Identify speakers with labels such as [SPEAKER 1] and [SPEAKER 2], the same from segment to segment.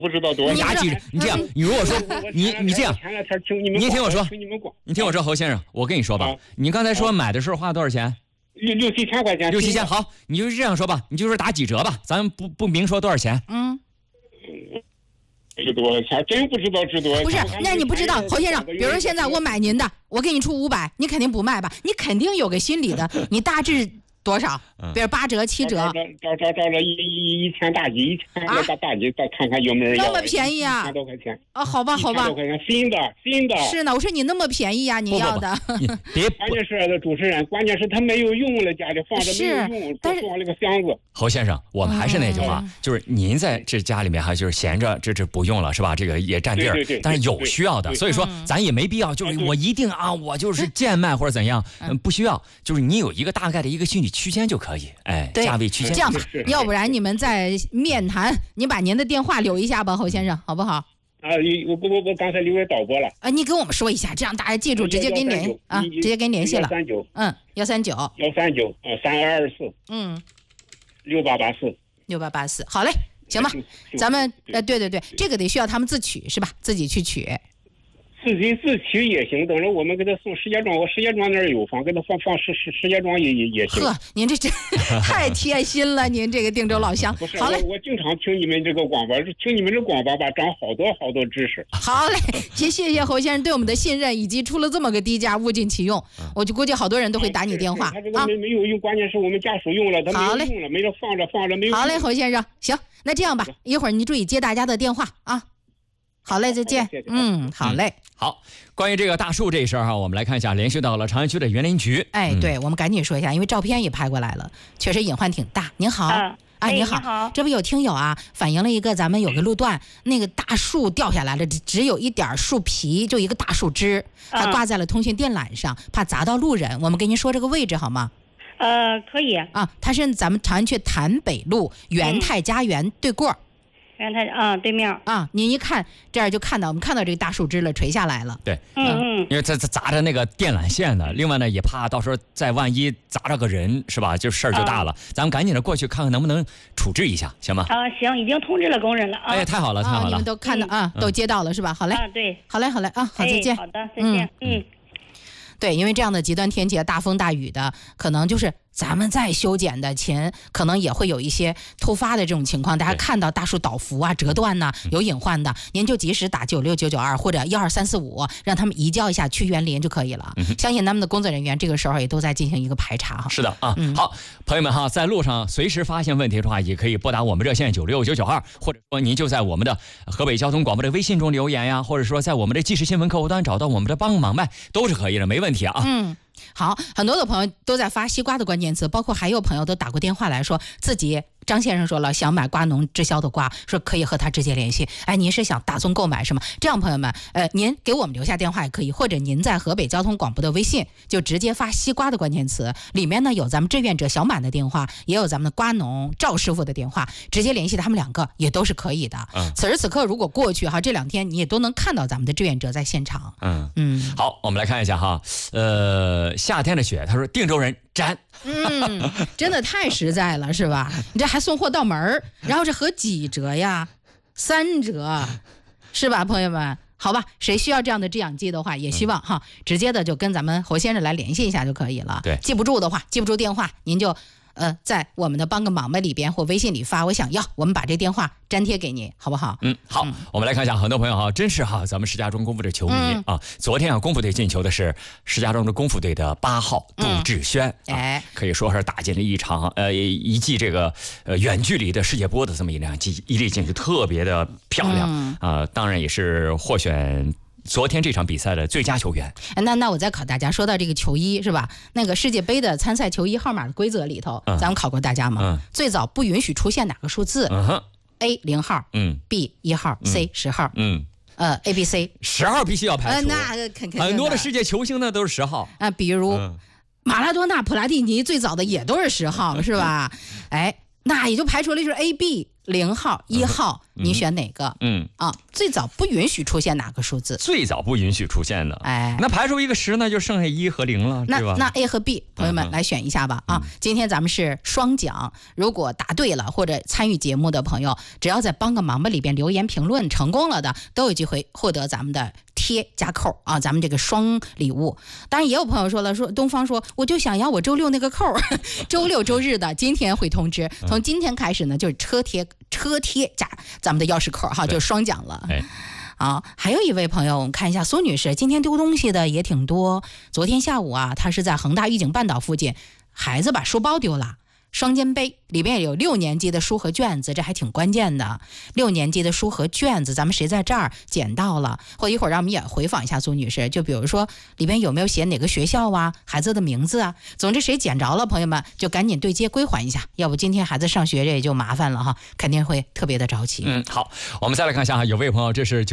[SPEAKER 1] 不知道多少。
[SPEAKER 2] 你打几？你这样，你如果说你这样，你听我说，你听我说，侯先生，我跟你说吧，你刚才说买的时候花了多少钱
[SPEAKER 1] ？6、7千块钱。
[SPEAKER 2] 6、7千，好，你就是这样说吧，你就说打几折吧，咱们不明说多少钱。
[SPEAKER 1] 值多少钱？真不知道值多少钱。
[SPEAKER 3] 不是，那你不知道，侯先生，比如说现在我买您的，我给你出500，你肯定不卖吧？你肯定有个心理的，你大致多少？比如8折、7折。
[SPEAKER 1] 找1000大几，1000个大几，再看看有没有人要。
[SPEAKER 3] 那么便宜啊？1000
[SPEAKER 1] 多块钱。
[SPEAKER 3] 好吧。
[SPEAKER 1] 1000多块钱，新的。
[SPEAKER 3] 是呢，我说你那么便宜呀，你要的。
[SPEAKER 2] 别，
[SPEAKER 1] 关键是主持人，关键是他没有用了，家里放着没有用，但是装了个箱子。
[SPEAKER 2] 侯先生，我们还是那句话，就是您在这家里面哈，就是闲着，这不用了是吧？这个也占地儿，但是有需要的，所以说咱也没必要，就是我一定啊，我就是贱卖或者怎样，不需要，就是你有一个大概的一个心理区间就可以，价位区间。
[SPEAKER 3] 这样吧，要不然你们在面谈，你把您的电话留一下吧，侯先生，好不好？
[SPEAKER 1] 我刚才留给导播了。
[SPEAKER 3] 你跟我们说一下，这样大家记住，直接给你直接给你联系了。139
[SPEAKER 1] 3224
[SPEAKER 3] 6884，好嘞，行吧，咱们对，这个得需要他们自取是吧？自己去取。
[SPEAKER 1] 自取也行，等着我们给他送石家庄，我石家庄那儿有房，给他放石家庄也行。
[SPEAKER 3] 呵，您这太贴心了，您这个定州老乡。
[SPEAKER 1] 不是，
[SPEAKER 3] 好嘞，
[SPEAKER 1] 我经常听你们这个广播，听你们这广播吧，长好多知识。
[SPEAKER 3] 好嘞，谢谢侯先生对我们的信任，以及出了这么个低价，物尽其用。我就估计好多人都会打你电话
[SPEAKER 1] 他这个没有用，关键是我们家属用了，他没有用了，没有放着没有。
[SPEAKER 3] 好嘞，侯先生，行，那这样吧，一会儿你注意接大家的电话啊。好嘞，再见。好嘞。
[SPEAKER 2] 好，关于这个大树这事儿哈，我们来看一下，联系到了长安区的园林局。
[SPEAKER 3] 对，我们赶紧说一下，因为照片也拍过来了，确实隐患挺大。您好，你好，这不有听友啊反映了一个咱们有个路段那个大树掉下来了，只有一点树皮，就一个大树枝，还挂在了通讯电缆上，怕砸到路人。我们跟您说这个位置好吗？
[SPEAKER 4] 可以
[SPEAKER 3] 啊，它是咱们长安区潭北路元泰家园对过。
[SPEAKER 4] 对面
[SPEAKER 3] 您一看这儿就看到我们看到这个大树枝了，垂下来了。
[SPEAKER 2] 对，因为它砸着那个电缆线的，另外呢也怕到时候再万一砸着个人是吧，就事儿就大了。咱们赶紧的过去看看能不能处置一下，行吗？
[SPEAKER 4] 行，已经通知了工人了啊。
[SPEAKER 2] 太好了，
[SPEAKER 3] 你们都看到都接到了是吧？好嘞，
[SPEAKER 4] 对，
[SPEAKER 3] 好嘞好，再见。
[SPEAKER 4] 好的，再见。
[SPEAKER 3] 对，因为这样的极端天气，大风大雨的，可能就是咱们在修剪的前，可能也会有一些突发的这种情况。大家看到大树倒伏啊、折断呐，有隐患的，您就及时打96992或者12345，让他们移交一下去园林就可以了。相信他们的工作人员这个时候也都在进行一个排查哈。
[SPEAKER 2] 是的啊，好，朋友们哈，在路上随时发现问题的话，也可以拨打我们热线96992，或者说您就在我们的河北交通广播的微信中留言呀，或者说在我们的即时新闻客户端找到我们的帮忙麦，都是可以的，没问题啊。
[SPEAKER 3] 好，很多的朋友都在发西瓜的关键词，包括还有朋友都打过电话来说自己，张先生说了想买瓜农滞销的瓜，说可以和他直接联系。您是想大宗购买是吗？这样朋友们，您给我们留下电话也可以，或者您在河北交通广播的微信就直接发西瓜的关键词，里面呢有咱们志愿者小满的电话，也有咱们的瓜农赵师傅的电话，直接联系他们2个也都是可以的。此时此刻如果过去这2天你也都能看到咱们的志愿者在现场。
[SPEAKER 2] 好，我们来看一下哈，夏天的雪，他说定州人沾。
[SPEAKER 3] 真的太实在了是吧？你这还送货到门，然后这合几折呀？3折是吧朋友们？好吧，谁需要这样的制氧机的话，也希望直接的就跟咱们侯先生来联系一下就可以了。
[SPEAKER 2] 对，
[SPEAKER 3] 记不住的话，记不住电话，您就在我们的帮个忙麦里边或微信里发我想要，我们把这电话粘贴给你，好不好？
[SPEAKER 2] 好，我们来看一下，很多朋友真是咱们石家庄功夫队球迷昨天功夫队进球的是石家庄的功夫队的8号杜志轩，可以说是打进了一记这个远距离的世界波的这么一粒进球，特别的漂亮当然也是获选昨天这场比赛的最佳球员。
[SPEAKER 3] 那我再考大家，说到这个球衣是吧？那个世界杯的参赛球衣号码的规则里头，咱们考过大家吗？最早不允许出现哪个数字？A 0号，B 1号，C 10号，A B C
[SPEAKER 2] 10号必须要排除。
[SPEAKER 3] 那肯定
[SPEAKER 2] 很多的世界球星呢都是10号
[SPEAKER 3] 比如马拉多纳、普拉蒂尼最早的也都是10号是吧？ 那也就排除了就是 A、B 0号、1号，你选哪个？最早不允许出现哪个数字？
[SPEAKER 2] 最早不允许出现的，那排除一个10，那就剩下1和0了，对吧？
[SPEAKER 3] 那 A 和 B， 朋友们来选一下吧今天咱们是双奖，如果答对了或者参与节目的朋友，只要在帮个忙吧里边留言评论成功了的，都有机会获得咱们的贴加扣咱们这个双礼物。当然也有朋友说了，说东方说我就想要我周6那个扣周6周日的今天会通知，从今天开始呢就是车贴加咱们的钥匙扣就是双奖了。还有一位朋友，我们看一下苏女士，今天丢东西的也挺多。昨天下午她是在恒大御景半岛附近，孩子把书包丢了，双肩背里边有6年级的书和卷子，这还挺关键的。6年级的书和卷子，咱们谁在这儿捡到了？或者一会儿让我们也回访一下苏女士，就比如说里边有没有写哪个学校孩子的名字总之谁捡着了，朋友们就赶紧对接归还一下，要不今天孩子上学这也就麻烦了肯定会特别的着急。
[SPEAKER 2] 好，我们再来看一下有位朋友，这是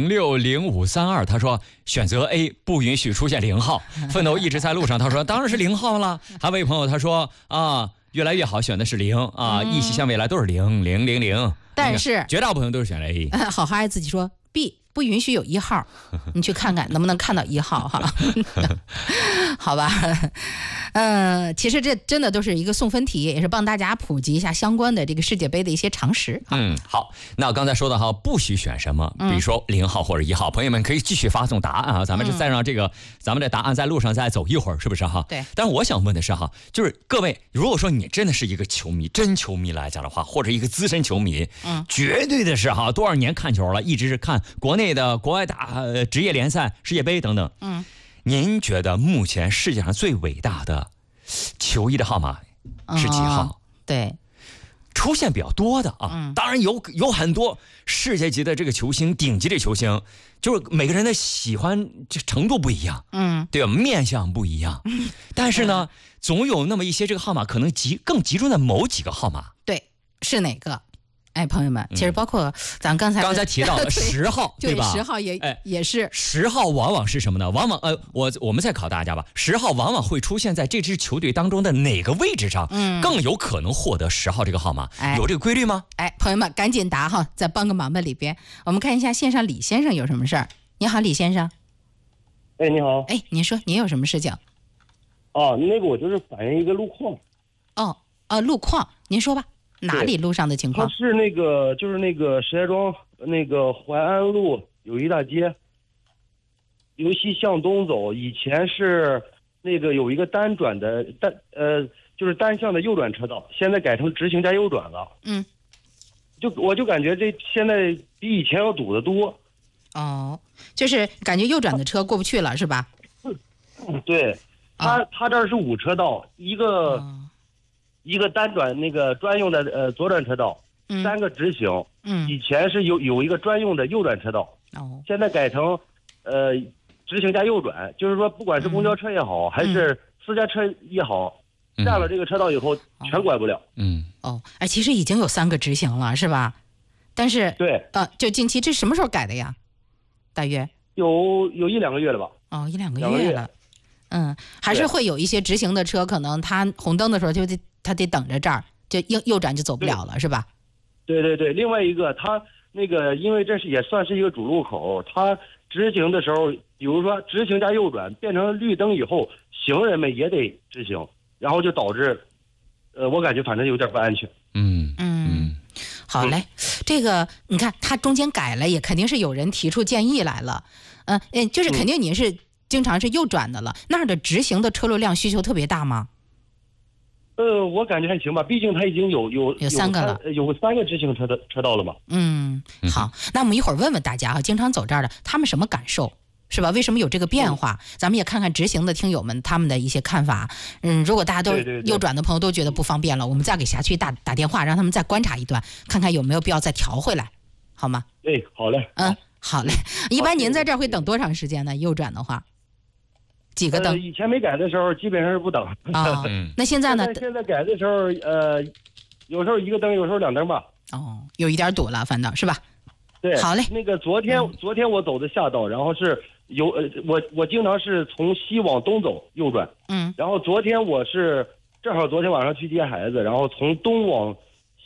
[SPEAKER 2] 9060532，他说选择 A， 不允许出现0号。奋斗一直在路上，他说当然是0号了。还有位朋友他说越来越好，选的是0一起向未来都是000，
[SPEAKER 3] 但是
[SPEAKER 2] 绝大部分都是选了 A。
[SPEAKER 3] 好孩子自己说 B， 不允许有1号，你去看看能不能看到1号好吧。其实这真的都是一个送分题，也是帮大家普及一下相关的这个世界杯的一些常识。
[SPEAKER 2] 好，那刚才说的不许选什么，比如说0号或者1号，朋友们可以继续发送答案咱们是再让咱们的答案在路上再走一会儿，是不是
[SPEAKER 3] 对。
[SPEAKER 2] 但是我想问的是就是各位，如果说你真的是一个球迷，真球迷来讲的话，或者一个资深球迷，绝对的是多少年看球了，一直是看国内的、国外打职业联赛、世界杯等等。您觉得目前世界上最伟大的球衣的号码是几号？
[SPEAKER 3] 对，
[SPEAKER 2] 出现比较多的当然有很多世界级的这个球星，顶级的球星，就是每个人的喜欢程度不一样，对吧？面相不一样，但是呢，总有那么一些这个号码可能更集中在某几个号码。
[SPEAKER 3] 对，是哪个？朋友们，其实包括咱刚才
[SPEAKER 2] 提到的10号，对吧？
[SPEAKER 3] 10号也是
[SPEAKER 2] 10号，往往是什么呢？往往我们再考大家吧，10号往往会出现在这支球队当中的哪个位置上？更有可能获得10号这个号码，有这个规律吗？
[SPEAKER 3] 朋友们赶紧答再帮个忙吧里边。我们看一下线上李先生有什么事儿。你好，李先生。
[SPEAKER 5] 你好。
[SPEAKER 3] 您说您有什么事情？
[SPEAKER 5] 那个我就是反映一个路况。
[SPEAKER 3] 路况，您说吧。哪里路上的情况？
[SPEAKER 5] 它是就是石家庄淮安路有一大街，由西向东走，以前是有一个就是单向的右转车道，现在改成直行加右转了。我就感觉这现在比以前要堵得多。
[SPEAKER 3] 就是感觉右转的车过不去了，是吧？
[SPEAKER 5] 对，它这儿是5车道，一个单转专用的左转车道，3个直行。以前是有一个专用的右转车道，现在改成直行加右转，就是说不管是公交车也好，还是私家车也好，占了这个车道以后全管不了。
[SPEAKER 3] 其实已经有3个直行了，是吧？但是
[SPEAKER 5] 对，
[SPEAKER 3] 就近期，这什么时候改的呀？大约
[SPEAKER 5] 有1-2个月了吧
[SPEAKER 3] ？1-2个月了。还是会有一些直行的车，可能他红灯的时候他得等着这儿，就右转就走不了了，是吧？
[SPEAKER 5] 对。另外一个，他因为这也算是一个主路口，他直行的时候，比如说直行加右转变成绿灯以后，行人们也得直行，然后就导致，我感觉反正有点不安全。
[SPEAKER 3] 好嘞，这个你看他中间改了，也肯定是有人提出建议来了，就是肯定你是经常是右转的了，那儿的直行的车流量需求特别大吗？
[SPEAKER 5] 我感觉还行吧，毕竟它已经有
[SPEAKER 3] 3个了，
[SPEAKER 5] 有3个直行车道了嘛。
[SPEAKER 3] 好，那我们一会儿问问大家经常走这儿的他们什么感受，是吧？为什么有这个变化？咱们也看看直行的听友们他们的一些看法。如果大家都右转的朋友都觉得不方便了，我们再给辖区打电话，让他们再观察一段，看看有没有必要再调回来，好吗？
[SPEAKER 5] 好嘞。
[SPEAKER 3] 好嘞。一般您在这儿会等多长时间呢？右转的话？几个灯？
[SPEAKER 5] 以前没改的时候基本上是不等。
[SPEAKER 3] 那现在呢？
[SPEAKER 5] 现在改的时候，有时候1个灯，有时候2灯吧。
[SPEAKER 3] 有一点堵了，反正是吧？
[SPEAKER 5] 对。
[SPEAKER 3] 好嘞。
[SPEAKER 5] 昨天我走的下道，然后是我经常是从西往东走右转。然后昨天我是正好昨天晚上去接孩子，然后从东往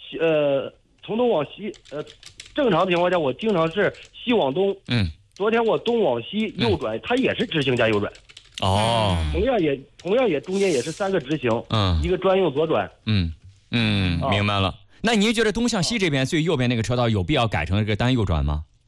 [SPEAKER 5] 从东往西，正常情况下我经常是西往东。昨天我东往西右转，它也是直行加右转。
[SPEAKER 2] 哦，
[SPEAKER 5] 同样也中间也是3个直行，一个专用左转。
[SPEAKER 2] 明白了。那您觉得东向西这边最右边那个车道有必要改成这个单右转吗？